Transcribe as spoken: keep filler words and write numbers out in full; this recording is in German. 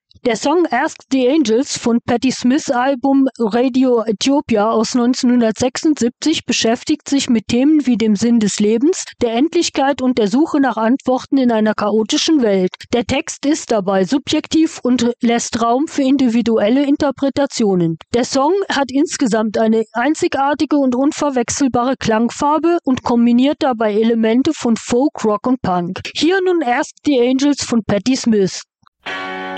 Der Song Ask the Angels von Patti Smiths Album Radio Ethiopia aus neunzehnhundertsechsundsiebzig beschäftigt sich mit Themen wie dem Sinn des Lebens, der Endlichkeit und der Suche nach Antworten in einer chaotischen Welt. Der Text ist dabei subjektiv und lässt Raum für individuelle Interpretationen. Der Song hat insgesamt eine einzigartige und unverwechselbare Klangfarbe und kombiniert dabei Elemente von Folk, Rock und Punk. Hier nun Ask the Angels von Patti Smith.